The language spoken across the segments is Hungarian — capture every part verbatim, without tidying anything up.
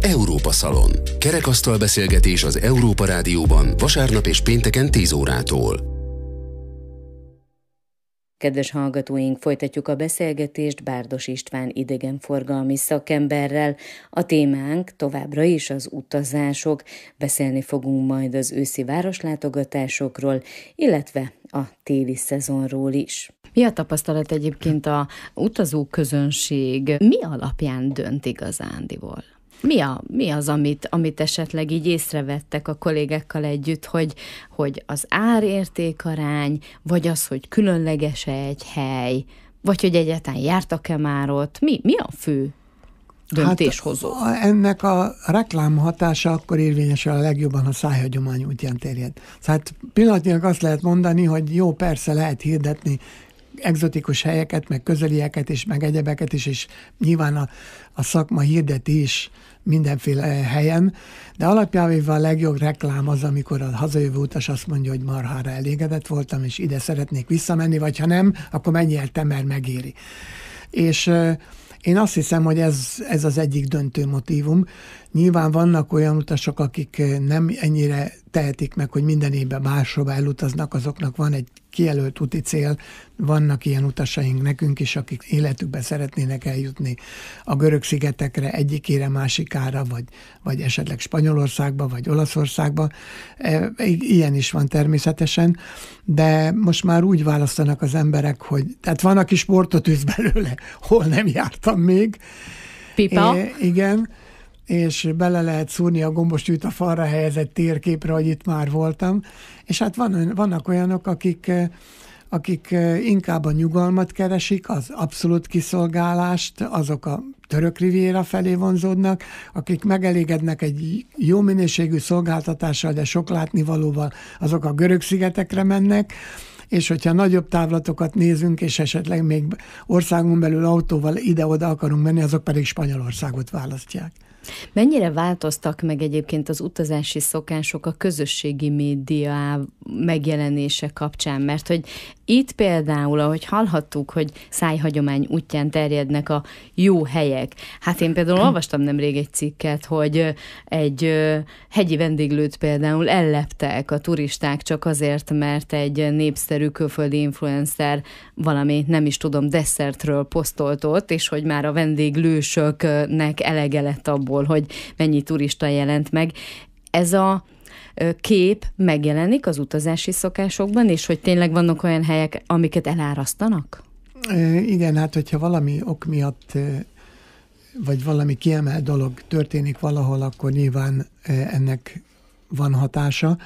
Európa Szalon. Kerekasztal beszélgetés az Európa Rádióban vasárnap és pénteken tíz órától. Kedves hallgatóink, folytatjuk a beszélgetést Bárdos István idegenforgalmi szakemberrel. A témánk továbbra is az utazások. Beszélni fogunk majd az őszi városlátogatásokról, illetve a téli szezonról is. Mi a tapasztalat egyébként a utazó közönség? Mi alapján dönt igazándiból? Mi, a, mi az, amit, amit esetleg így észrevettek a kollégákkal együtt, hogy, hogy az árértékarány, vagy az, hogy különleges egy hely, vagy hogy egyáltalán jártak-e már ott? Mi, mi a fő döntéshozó? Hát ennek a reklám hatása akkor érvényesül a legjobban, ha szájhagyomány útján terjed. Hát pillanatnyilag azt lehet mondani, hogy jó, persze lehet hirdetni egzotikus helyeket, meg közelieket is, meg egyebeket is, és nyilván a, a szakma hirdeti is mindenféle helyen, de alapjában a legjobb reklám az, amikor a hazajövő utas azt mondja, hogy marhára elégedett voltam, és ide szeretnék visszamenni, vagy ha nem, akkor mennyi értem, mert megéri. És én azt hiszem, hogy ez, ez az egyik döntő motívum. Nyilván vannak olyan utasok, akik nem ennyire tehetik meg, hogy minden évben máshova elutaznak, azoknak van egy kijelölt úti cél, vannak ilyen utasaink nekünk is, akik életükben szeretnének eljutni a Görög-szigetekre, egyikére, másikára, vagy, vagy esetleg Spanyolországba, vagy Olaszországba. Ilyen is van természetesen, de most már úgy választanak az emberek, hogy tehát van, aki sportot űz belőle, hol nem jártam még. Pipa? É, igen, és bele lehet szúrni a gombostűt a falra helyezett térképre, hogy itt már voltam. És hát van, vannak olyanok, akik, akik inkább a nyugalmat keresik, az abszolút kiszolgálást, azok a török riviera felé vonzódnak, akik megelégednek egy jó minőségű szolgáltatással, de sok látnivalóval, azok a Görög-szigetekre mennek, és hogyha nagyobb távlatokat nézünk, és esetleg még országon belül autóval ide-oda akarunk menni, azok pedig Spanyolországot választják. Mennyire változtak meg egyébként az utazási szokások a közösségi média megjelenése kapcsán? Mert hogy itt például, ahogy hallhattuk, hogy szájhagyomány útján terjednek a jó helyek. Hát én például olvastam nemrég egy cikket, hogy egy hegyi vendéglőt például elleptek a turisták csak azért, mert egy népszerű külföldi influencer valami, nem is tudom, desszertről posztolt ott, és hogy már a vendéglősöknek elege lett abból, hogy mennyi turista jelent meg. Ez a kép megjelenik az utazási szokásokban, és hogy tényleg vannak olyan helyek, amiket elárasztanak? Igen, hát hogyha valami ok miatt, vagy valami kiemelt dolog történik valahol, akkor nyilván ennek van hatása.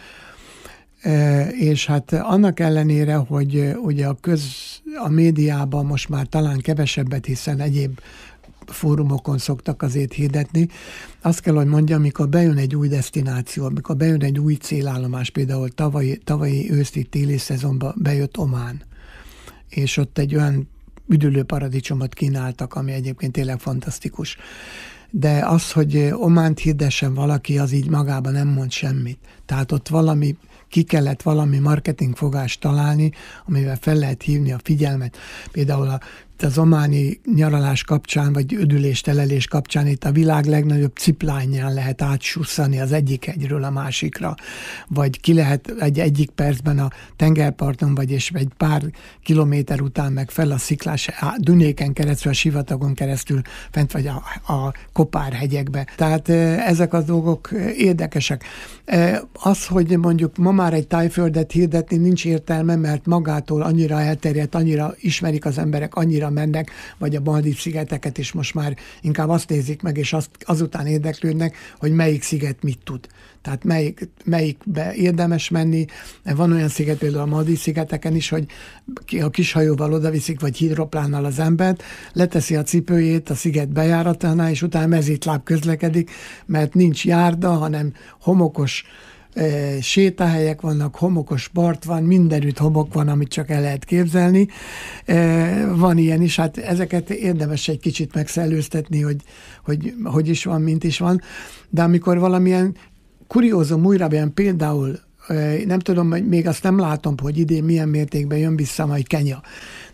És hát annak ellenére, hogy ugye a köz, a médiában most már talán kevesebbet, hiszen egyéb fórumokon szoktak azért hirdetni. Azt kell, hogy mondjam, amikor bejön egy új desztináció, amikor bejön egy új célállomás, például tavalyi, tavalyi őszi téli szezonban bejött Omán, és ott egy olyan üdülő paradicsomot kínáltak, ami egyébként tényleg fantasztikus. De az, hogy Ománt hirdessen valaki, az így magában nem mond semmit. Tehát ott valami, ki kellett valami marketingfogást találni, amivel fel lehet hívni a figyelmet. Például a az ománi nyaralás kapcsán, vagy üdülés, telelés kapcsán itt a világ legnagyobb ciplányján lehet átsusszani az egyik hegyről a másikra, vagy ki lehet egy egyik percben a tengerparton, vagy és egy pár kilométer után meg fel a sziklás Dunéken keresztül, a sivatagon keresztül, fent vagy a, a Kopár-hegyekbe. Tehát ezek a dolgok érdekesek. Az, hogy mondjuk ma már egy tájföldet hirdetni nincs értelme, mert magától annyira elterjedt, annyira ismerik az emberek, annyira mennek, vagy a Maldív-szigeteket is most már inkább azt nézik meg, és azt, azután érdeklődnek, hogy melyik sziget mit tud. Tehát melyik, melyikbe érdemes menni. Van olyan sziget, például a Maldív-szigeteken is, hogy a kis hajóval odaviszik, vagy hidroplánnal az embert, leteszi a cipőjét a sziget bejáratánál, és utána mezítláb közlekedik, mert nincs járda, hanem homokos E, sétahelyek vannak, homokos part van, mindenütt homok van, amit csak el lehet képzelni. E, van ilyen is, hát ezeket érdemes egy kicsit megszellőztetni, hogy, hogy hogy is van, mint is van. De amikor valamilyen kuriózum újra jön, például nem tudom, még azt nem látom, hogy idén milyen mértékben jön vissza majd Kenya.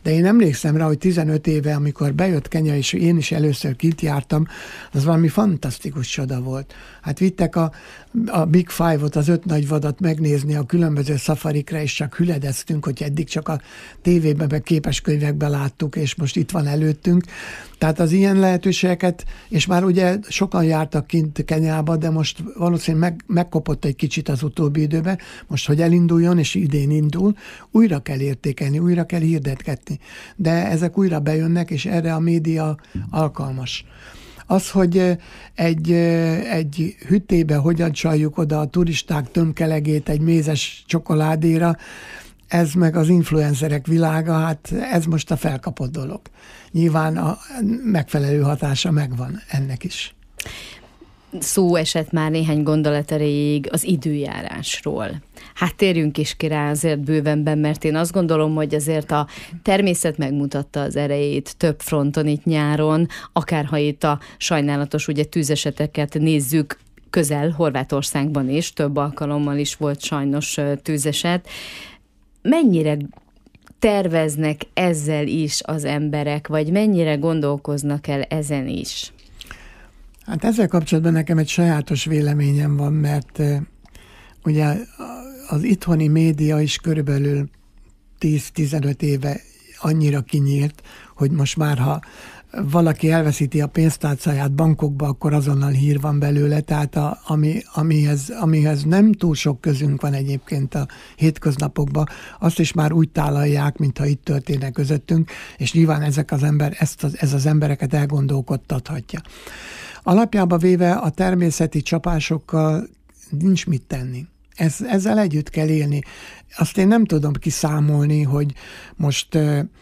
De én emlékszem rá, hogy tizenöt éve, amikor bejött Kenya, és én is először kint jártam, az valami fantasztikus csoda volt. Hát vittek a, a Big Five-ot, az öt nagy vadat megnézni a különböző szafarikra, és csak hüledeztünk, hogy eddig csak a tévében, meg képeskönyvekben láttuk, és most itt van előttünk. Tehát az ilyen lehetőségeket, és már ugye sokan jártak kint Kenyába, de most valószínűleg meg, megkopott egy kicsit az utóbbi időben. Most, hogy elinduljon, és idén indul, újra kell értékelni, újra kell hirdetgetni. De ezek újra bejönnek, és erre a média alkalmas. Az, hogy egy, egy hüttébe hogyan csaljuk oda a turisták tömkelegét egy mézes csokoládéra, ez meg az influencerek világa, hát ez most a felkapott dolog. Nyilván a megfelelő hatása megvan ennek is. Szó esett már néhány gondolat erejéig az időjárásról. Hát térjünk is ki rá azért bővenben, mert én azt gondolom, hogy azért a természet megmutatta az erejét több fronton itt nyáron, akárha itt a sajnálatos ugye tűzeseteket nézzük, közel Horvátországban is, több alkalommal is volt sajnos tűzeset. Mennyire terveznek ezzel is az emberek, vagy mennyire gondolkoznak el ezen is? Hát ezzel kapcsolatban nekem egy sajátos véleményem van, mert uh, ugye az itthoni média is körülbelül tíz-tizenöt éve annyira kinyílt, hogy most már, ha valaki elveszíti a pénztárcáját bankokba, akkor azonnal hír van belőle, tehát a, ami, amihez, amihez nem túl sok közünk van egyébként a hétköznapokban, azt is már úgy tálalják, mintha itt történne közöttünk, és nyilván ezek az ember, ezt az, ez az embereket elgondolkodtathatja. Alapjában véve a természeti csapásokkal nincs mit tenni. Ez, ezzel együtt kell élni. Azt én nem tudom kiszámolni, hogy most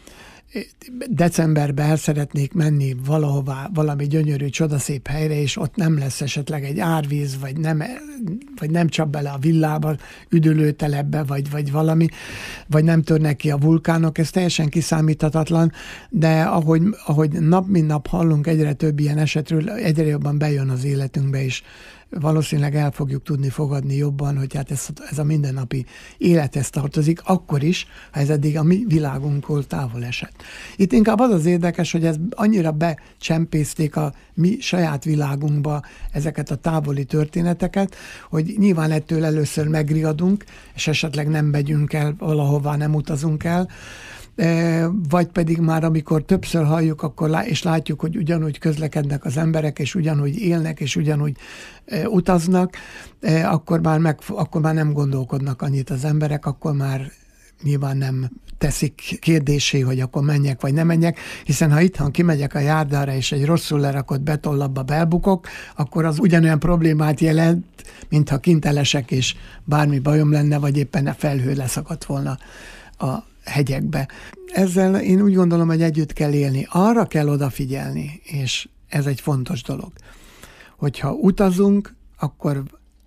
decemberben el szeretnék menni valahová, valami gyönyörű, csodaszép helyre, és ott nem lesz esetleg egy árvíz, vagy nem, vagy nem csap bele a villába, üdülőtelepbe, vagy, vagy valami, vagy nem törnek ki a vulkánok, ez teljesen kiszámíthatatlan, de ahogy, ahogy nap mint nap hallunk egyre több ilyen esetről, egyre jobban bejön az életünkbe is. Valószínűleg el fogjuk tudni fogadni jobban, hogy hát ez, ez a mindennapi élethez tartozik, akkor is, ha ez eddig a mi világunkból távol esett. Itt inkább az az érdekes, hogy ez annyira becsempészték a mi saját világunkba ezeket a távoli történeteket, hogy nyilván ettől először megriadunk, és esetleg nem megyünk el valahová, nem utazunk el, vagy pedig már amikor többször halljuk, akkor lá- és látjuk, hogy ugyanúgy közlekednek az emberek, és ugyanúgy élnek, és ugyanúgy e, utaznak, e, akkor, már meg, akkor már nem gondolkodnak annyit az emberek, akkor már nyilván nem teszik kérdésé, hogy akkor menjek, vagy nem menjek, hiszen ha itthon kimegyek a járdára, és egy rosszul lerakott betonlapba belbukok, akkor az ugyanolyan problémát jelent, mintha kint elesek, és bármi bajom lenne, vagy éppen a felhő leszakadt volna a hegyekbe. Ezzel én úgy gondolom, hogy együtt kell élni. Arra kell odafigyelni, és ez egy fontos dolog, hogyha utazunk, akkor,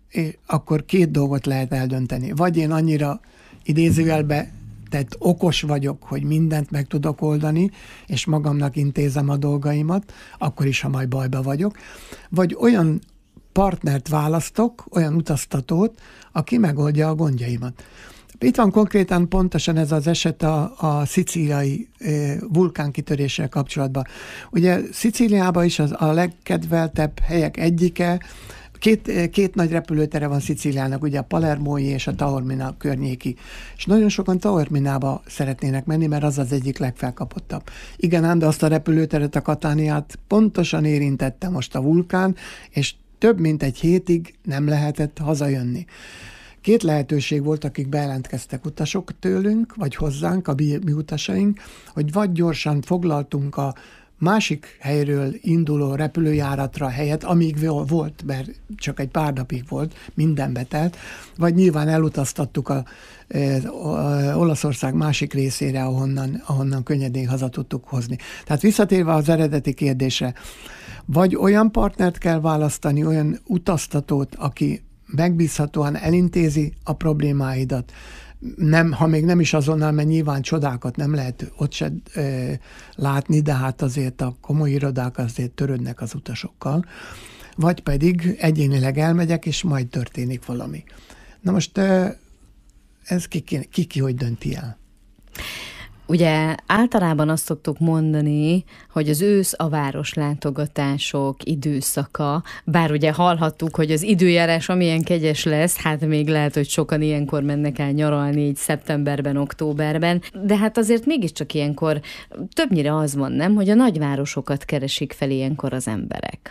akkor két dolgot lehet eldönteni. Vagy én annyira idézőjelbe tett okos vagyok, hogy mindent meg tudok oldani, és magamnak intézem a dolgaimat, akkor is, ha majd bajba vagyok. Vagy olyan partnert választok, olyan utaztatót, aki megoldja a gondjaimat. Itt van konkrétan pontosan ez az eset a, a szicíliai e, vulkánkitöréssel kapcsolatban. Ugye Szicíliában is az a legkedveltebb helyek egyike, két, két nagy repülőtere van Szicíliának, ugye a Palermói és a Taormina környéki. És nagyon sokan Taorminába szeretnének menni, mert az az egyik legfelkapottabb. Igen, ám, de azt a repülőteret, a Cataniát pontosan érintette most a vulkán, és több mint egy hétig nem lehetett hazajönni. Két lehetőség volt, akik bejelentkeztek utasok tőlünk, vagy hozzánk, a mi, mi utasaink, hogy vagy gyorsan foglaltunk a másik helyről induló repülőjáratra helyet, amíg volt, mert csak egy pár napig volt, minden betelt, vagy nyilván elutaztattuk a, a, a Olaszország másik részére, ahonnan, ahonnan könnyedén haza tudtuk hozni. Tehát visszatérve az eredeti kérdésre, vagy olyan partnert kell választani, olyan utaztatót, aki megbízhatóan elintézi a problémáidat. Nem, ha még nem is azonnal, mert nyilván csodákat nem lehet ott se e, látni, de hát azért a komoly irodák azért törődnek az utasokkal. Vagy pedig egyénileg elmegyek, és majd történik valami. Na most e, ez ki, ki, ki, ki hogy dönti el? Ugye általában azt szoktuk mondani, hogy az ősz a városlátogatások időszaka, bár ugye hallhattuk, hogy az időjárás amilyen kegyes lesz, hát még lehet, hogy sokan ilyenkor mennek el nyaralni így szeptemberben, októberben, de hát azért mégiscsak ilyenkor többnyire az van, nem, hogy a nagyvárosokat keresik fel ilyenkor az emberek.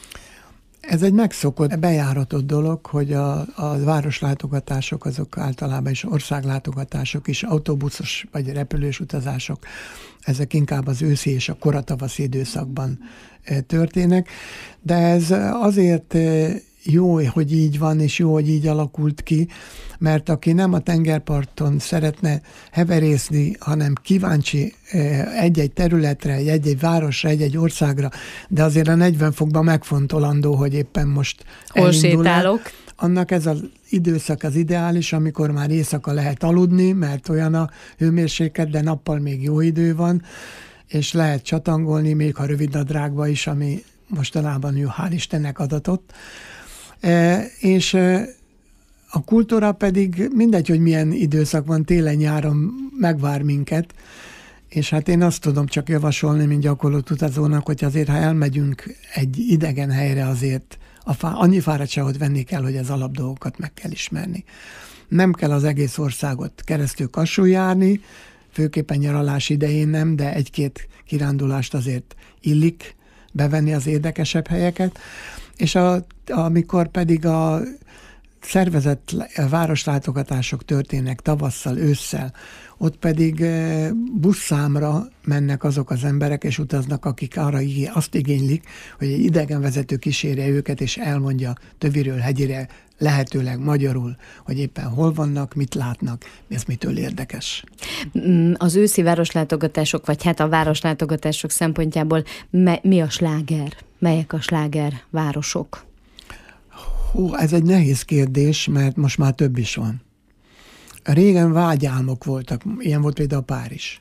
Ez egy megszokott, bejáratott dolog, hogy a, a városlátogatások azok általában is országlátogatások is, autóbuszos vagy repülős utazások, ezek inkább az őszi és a koratavaszi időszakban történnek, de ez azért jó, hogy így van, és jó, hogy így alakult ki, mert aki nem a tengerparton szeretne heverészni, hanem kíváncsi egy-egy területre, egy-egy városra, egy-egy országra, de azért a negyven fokban megfontolandó, hogy éppen most hol sétálok. Annak ez az időszak az ideális, amikor már éjszaka lehet aludni, mert olyan a hőmérséklet, de nappal még jó idő van, és lehet csatangolni, még ha rövidnadrágba is, ami mostanában jó, hál' Istennek adatott. E, és e, a kultúra pedig mindegy, hogy milyen időszak van, télen-nyáron megvár minket, és hát én azt tudom csak javasolni, mint gyakorlott utazónak, hogy azért, ha elmegyünk egy idegen helyre, azért a fá, annyi fáradtságot venni kell, hogy az alapdolgokat meg kell ismerni. Nem kell az egész országot keresztül kassul járni, főképpen nyaralás idején nem, de egy-két kirándulást azért illik bevenni az érdekesebb helyeket, és a, amikor pedig a szervezett városlátogatások történnek tavasszal, ősszel, ott pedig buszszámra mennek azok az emberek, és utaznak, akik arra azt igénylik, hogy egy idegenvezető kísérje őket, és elmondja töviről hegyire, lehetőleg magyarul, hogy éppen hol vannak, mit látnak, ez mitől érdekes. Az őszi városlátogatások, vagy hát a városlátogatások szempontjából mi a sláger? Melyek a sláger városok? Hú, ez egy nehéz kérdés, mert most már több is van. Régen vágyálmok voltak, ilyen volt például Párizs.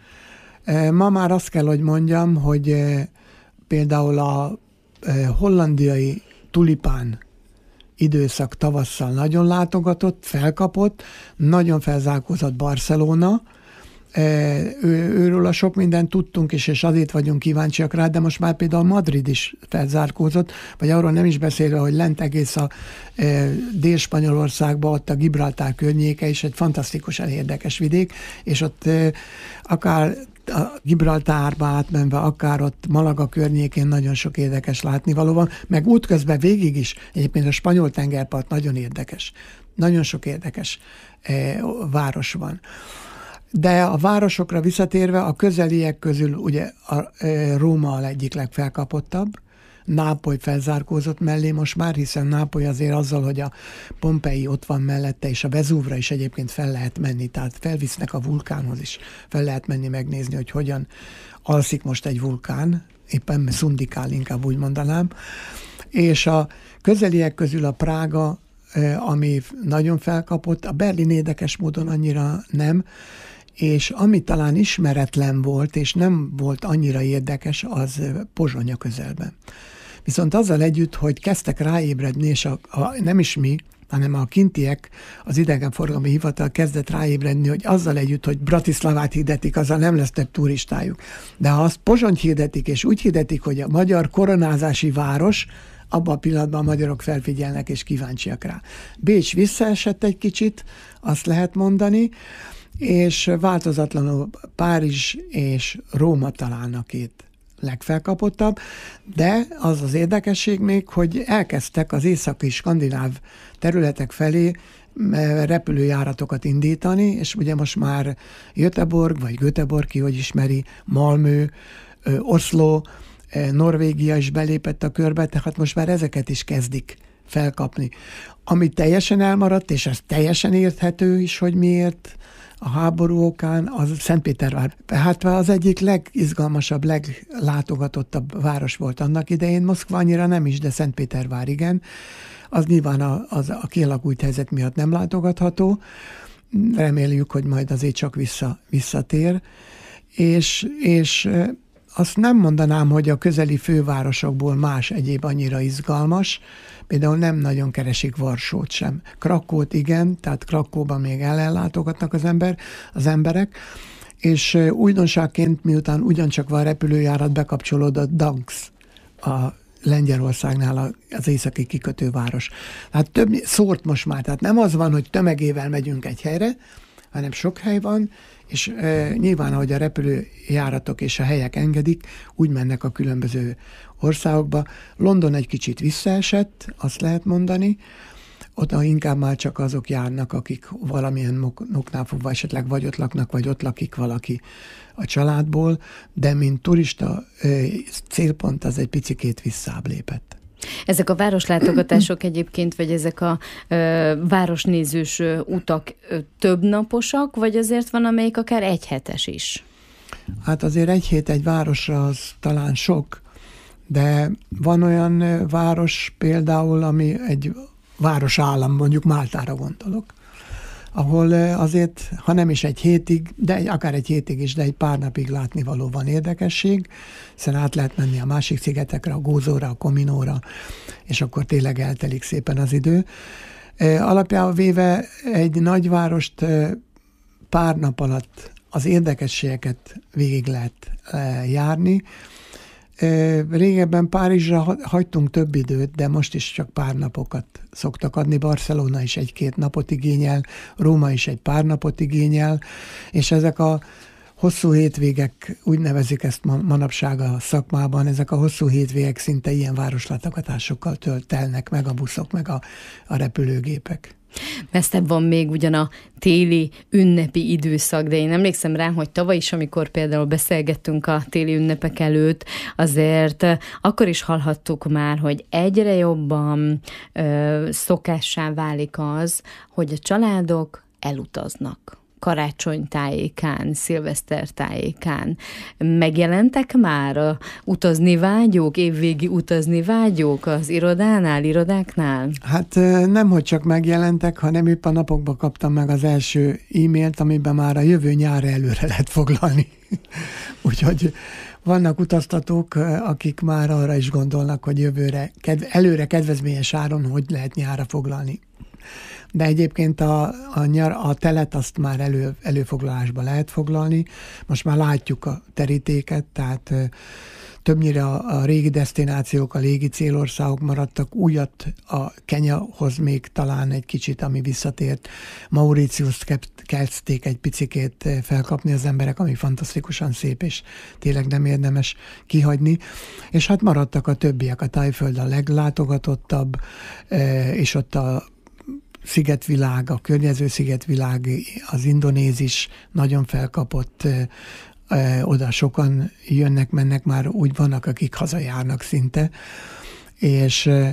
Ma már azt kell, hogy mondjam, hogy például a hollandiai tulipán időszak tavasszal nagyon látogatott, felkapott, nagyon felzárkózott Barcelona, Ő, őről a sok mindent tudtunk is, és azért vagyunk kíváncsiak rá, de most már például Madrid is felzárkózott, vagy arról nem is beszélve, hogy lent egész a e, Dél-Spanyolországban, ott a Gibraltár környéke is egy fantasztikusan érdekes vidék, és ott e, akár a Gibraltárba átmenve, akár ott Malaga környékén nagyon sok érdekes látnivaló van, meg útközben végig is, egyébként a spanyol tengerpart nagyon érdekes. Nagyon sok érdekes e, város van. De a városokra visszatérve, a közeliek közül ugye a, e, Róma a egyik legfelkapottabb, Nápoly felzárkózott mellé most már, hiszen Nápoly azért azzal, hogy a Pompei ott van mellette, és a Vezúvra is egyébként fel lehet menni, tehát felvisznek a vulkánhoz is, fel lehet menni megnézni, hogy hogyan alszik most egy vulkán, éppen szundikál, inkább úgy mondanám. És a közeliek közül a Prága, ami nagyon felkapott, a Berlin érdekes módon annyira nem, és ami talán ismeretlen volt, és nem volt annyira érdekes, az Pozsony közelben. Viszont azzal együtt, hogy kezdtek ráébredni, és a, a, nem is mi, hanem a kintiek, az idegenforgalmi hivatal kezdett ráébredni, hogy azzal együtt, hogy Bratislavát hirdetik, azzal nem lesz több turistájuk. De ha azt Pozsonyt hirdetik, és úgy hirdetik, hogy a magyar koronázási város, abban a pillanatban a magyarok felfigyelnek, és kíváncsiak rá. Bécs visszaesett egy kicsit, azt lehet mondani, és változatlanul Párizs és Róma talán a két legfelkapottabb, de az az érdekesség még, hogy elkezdtek az északi skandináv területek felé repülőjáratokat indítani, és ugye most már Göteborg, vagy Göteborg, ki hogy ismeri, Malmö, Oslo, Norvégia is belépett a körbe, tehát most már ezeket is kezdik felkapni. Ami teljesen elmaradt, és ez teljesen érthető is, hogy miért, a háború okán, az Szentpétervár. Hát az egyik legizgalmasabb, leglátogatottabb város volt annak idején. Moszkva annyira nem is, de Szentpétervár igen. Az nyilván a, az, a kialakult helyzet miatt nem látogatható. Reméljük, hogy majd azért csak vissza, visszatér. És, és azt nem mondanám, hogy a közeli fővárosokból más egyéb annyira izgalmas. Például nem nagyon keresik Varsót sem. Krakót igen, tehát Krakóban még ellátogatnak az, ember, az emberek, és újdonságként, miután ugyancsak van repülőjárat, bekapcsolódott Danks, a Lengyelországnál az északi kikötőváros. Tehát több szórt most már, tehát nem az van, hogy tömegével megyünk egy helyre, hanem sok hely van, és e, nyilván, ahogy a repülőjáratok és a helyek engedik, úgy mennek a különböző országokba. London egy kicsit visszaesett, azt lehet mondani, oda inkább már csak azok járnak, akik valamilyen oknál fogva esetleg vagy ott laknak, vagy ott lakik valaki a családból, de mint turista célpont az egy picikét visszább lépett. Ezek a városlátogatások egyébként, vagy ezek a ö, városnézős ö, utak ö, több naposak, vagy azért van, amelyik akár egyhetes is? Hát azért egy hét egy városra az talán sok, de van olyan város például, ami egy városállam, mondjuk Máltára gondolok, ahol azért, ha nem is egy hétig, de akár egy hétig is, de egy pár napig látnivaló van érdekesség, hiszen át lehet menni a másik szigetekre, a Gózóra, a Kominóra, és akkor tényleg eltelik szépen az idő. Alapjában véve egy nagyvárost pár nap alatt az érdekességeket végig lehet járni. Régebben Párizsra hagytunk több időt, de most is csak pár napokat szoktak adni. Barcelona is egy-két napot igényel, Róma is egy pár napot igényel, és ezek a hosszú hétvégek, úgy nevezik ezt manapság a szakmában, ezek a hosszú hétvégek szinte ilyen városlátogatásokkal telnek meg a buszok, meg a, a repülőgépek. Messzebb van még ugyan a téli ünnepi időszak, de én emlékszem rá, hogy tavaly is, amikor például beszélgettünk a téli ünnepek előtt, azért akkor is hallhattuk már, hogy egyre jobban ö, szokássá válik az, hogy a családok elutaznak. Karácsony tájékán, szilveszter tájékán. Megjelentek már a utazni vágyók, évvégi utazni vágyók az irodánál, irodáknál? Hát nem, hogy csak megjelentek, hanem épp a napokban kaptam meg az első e-mailt, amiben már a jövő nyárra előre lehet foglalni. Úgyhogy vannak utaztatók, akik már arra is gondolnak, hogy jövőre, előre kedvezményes áron hogy lehet nyárra foglalni. De egyébként a, a, nyar, a telet azt már elő, előfoglalásba lehet foglalni. Most már látjuk a terítéket, tehát ö, többnyire a, a régi desztinációk, a légi célországok maradtak, újat a Kenyahoz még talán egy kicsit, ami visszatért. Mauritiuszt kezdték egy picikét felkapni az emberek, ami fantasztikusan szép, és tényleg nem érdemes kihagyni. És hát maradtak a többiek, a Tájföld a leglátogatottabb, és ott a szigetvilág, a környező szigetvilág, az indonéz is nagyon felkapott, ö, ö, oda sokan jönnek, mennek, már úgy vannak, akik hazajárnak szinte, és ö,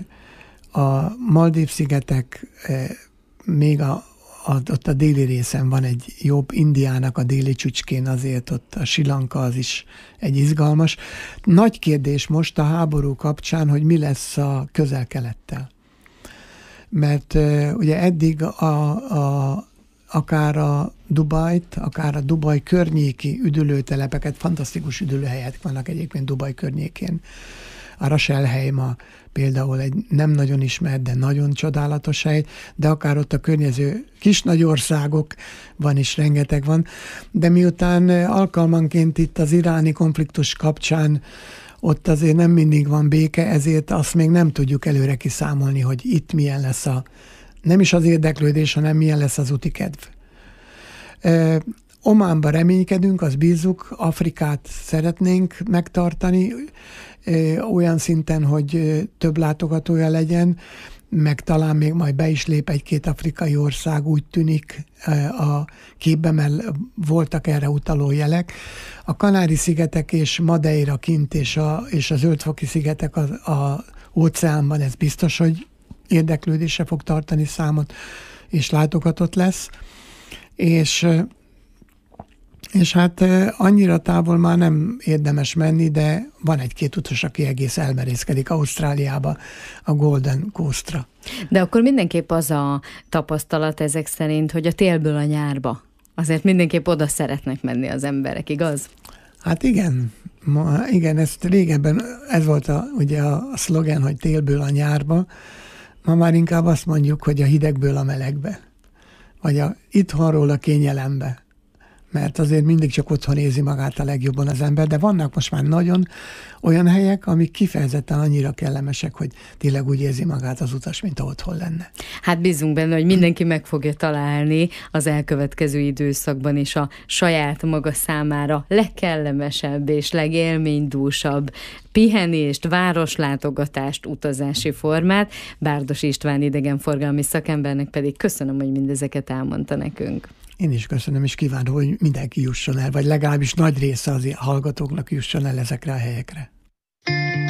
a Maldív-szigetek ö, még a, a, ott a déli részen van egy jobb, Indiának a déli csücskén, azért ott a Sri Lanka az is egy izgalmas. Nagy kérdés most a háború kapcsán, hogy mi lesz a Közel-Kelettel. Mert uh, ugye eddig a, a, akár a Dubajt, akár a Dubaj környéki üdülőtelepeket, fantasztikus üdülőhelyek vannak egyébként Dubaj környékén. A Ras Al Khaimah például egy nem nagyon ismert, de nagyon csodálatos hely, de akár ott a környező kis-nagy országokban is rengeteg van. De miután alkalmanként itt az iráni konfliktus kapcsán ott azért nem mindig van béke, ezért azt még nem tudjuk előre kiszámolni, hogy itt milyen lesz a, nem is az érdeklődés, hanem milyen lesz az úti kedv. E, Ománba reménykedünk, azt bízzuk, Afrikát szeretnénk megtartani, e, olyan szinten, hogy több látogatója legyen, meg talán még majd be is lép egy-két afrikai ország, úgy tűnik a képben, mert voltak erre utaló jelek. A Kanári-szigetek és Madeira kint és a, és a Zöld-foki szigetek az a óceánban, ez biztos, hogy érdeklődésre fog tartani számot, és látogatott lesz. És És hát annyira távol már nem érdemes menni, de van egy-két utas, aki egész elmerészkedik Ausztráliába, a Golden Coastra. De akkor mindenképp az a tapasztalat ezek szerint, hogy a télből a nyárba. Azért mindenképp oda szeretnek menni az emberek, igaz? Hát igen, ma, igen, ezt régebben ez volt a, ugye a, a szlogen, hogy télből a nyárba. Ma már inkább azt mondjuk, hogy a hidegből a melegbe. Vagy a itthonról a kényelembe. mert azért mindig csak otthon érzi magát a legjobban az ember, de vannak most már nagyon olyan helyek, amik kifejezetten annyira kellemesek, hogy tényleg úgy érzi magát az utas, mint ha otthon lenne. Hát bízunk benne, hogy mindenki meg fogja találni az elkövetkező időszakban is a saját maga számára legkellemesebb és legélménydúsabb pihenést, városlátogatást, utazási formát. Bárdos István idegenforgalmi szakembernek pedig köszönöm, hogy mindezeket elmondta nekünk. Én is köszönöm, és kívánom, hogy mindenki jusson el, vagy legalábbis nagy része az hallgatóknak jusson el ezekre a helyekre.